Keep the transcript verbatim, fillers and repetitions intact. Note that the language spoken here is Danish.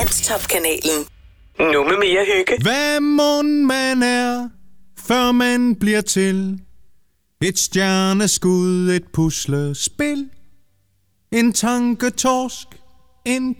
Dansktop-kanalen. Nu med mere hygge. Hvad mon man er, før man bliver til et stjerneskud, et puslespil, en tanketorsk, en